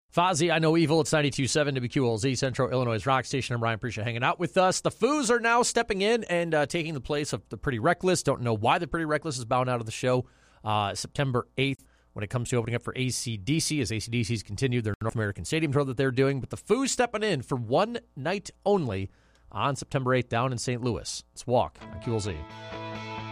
Fozzie, I Know Evil. It's 92.7 WQLZ, Central Illinois' rock station. I'm Ryan. Appreciate hanging out with us. The Foos are now stepping in and taking the place of the Pretty Reckless. Don't know why the Pretty Reckless is bowing out of the show September 8th when it comes to opening up for AC/DC, as AC/DC's continued their North American Stadium tour that they're doing. But the Foos stepping in for one night only on September 8th down in St. Louis. Let's walk on QLZ.